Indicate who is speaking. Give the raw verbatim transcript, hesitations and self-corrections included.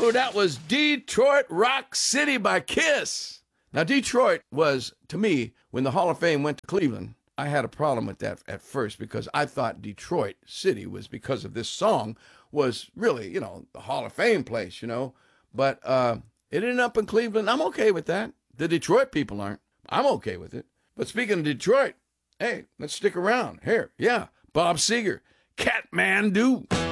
Speaker 1: Ooh, that was Detroit Rock City by Kiss. Now, Detroit was, to me, when the Hall of Fame went to Cleveland, I had a problem with that at first because I thought Detroit City was, because of this song, was really, you know, the Hall of Fame place, you know. But uh, it ended up in Cleveland. I'm okay with that. The Detroit people aren't. I'm okay with it. But speaking of Detroit, hey, let's stick around. Here, yeah, Bob Seger, Kathmandu.